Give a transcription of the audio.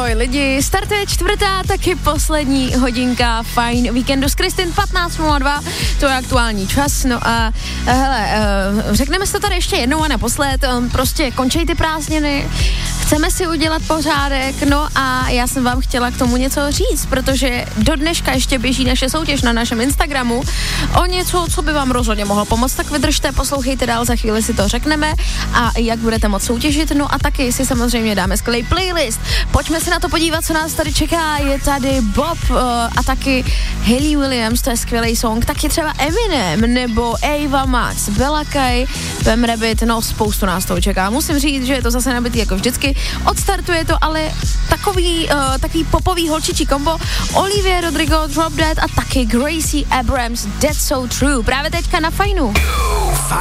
Ahoj lidi, startuje čtvrtá, taky poslední hodinka Fajn víkendu s Kristin 15:02, to je aktuální čas, no a hele, řekneme si to tady ještě jednou a naposled, prostě končí ty prázdniny, chceme si udělat pořádek, no a já jsem vám chtěla k tomu něco říct, protože do dneška ještě běží naše soutěž na našem Instagramu o něco, co by vám rozhodně mohlo pomoct, tak vydržte, poslouchejte dál, za chvíli si to řekneme a jak budete moct soutěžit, no a taky si samozřejmě dáme skvělý playlist. Pojďme se na to podívat, co nás tady čeká. Je tady Bob a taky Hayley Williams, to je skvělý song, taky třeba Eminem nebo Ava Max, Bella Kai, Pam Rabbit, no spoustu nás toho čeká. Musím říct, že je to zase nabitý jako vždycky. Odstartuje to ale takový popový holčičí kombo Olivia Rodrigo, Drop Dead a taky Gracie Abrams, That's So True. Právě teďka na Fajnu.